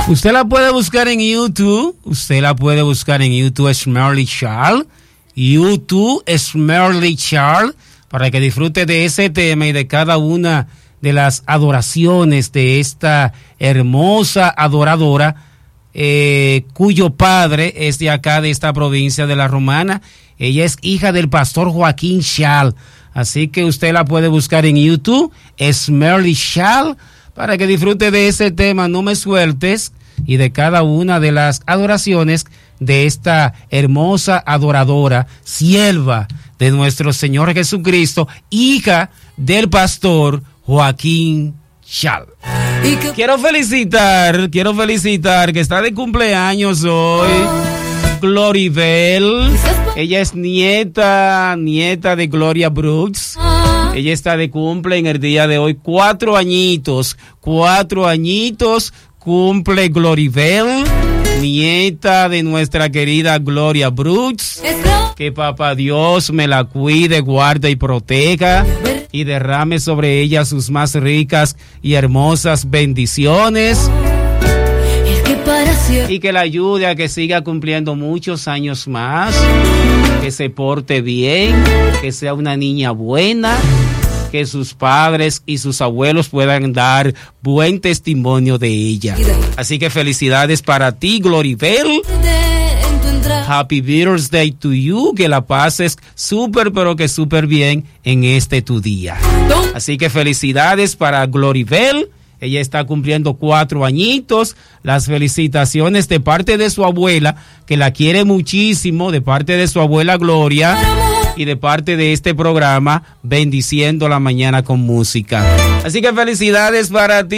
Usted la puede buscar en YouTube. Esmeralda Charles. YouTube Esmeralda Charles, para que disfrute de ese tema y de cada una de las adoraciones de esta hermosa adoradora, cuyo padre es de acá, de esta provincia de La Romana. Ella es hija del pastor Joaquín Charles. Así que usted la puede buscar en YouTube, Esmeralda Charles, para que disfrute de ese tema, No Me Sueltes, y de cada una de las adoraciones de esta hermosa adoradora, sierva de nuestro Señor Jesucristo, hija del pastor Joaquín Charles. Quiero felicitar que está de cumpleaños hoy Gloribel. Ella es nieta de Gloria Brooks. Ella está de cumple en el día de hoy, 4 añitos cumple Gloribel, nieta de nuestra querida Gloria Brooks. Que papá Dios me la cuide, guarde y proteja y derrame sobre ella sus más ricas y hermosas bendiciones, y que la ayude a que siga cumpliendo muchos años más, que se porte bien, que sea una niña buena, que sus padres y sus abuelos puedan dar buen testimonio de ella. Así que felicidades para ti, Gloribel. Happy birthday to you, que la pases súper, pero que súper bien en este tu día. Así que felicidades para Gloribel. Ella está cumpliendo 4 añitos. Las felicitaciones de parte de su abuela, que la quiere muchísimo, de parte de su abuela Gloria, y de parte de este programa, Bendiciendo la Mañana con Música. Así que felicidades para ti.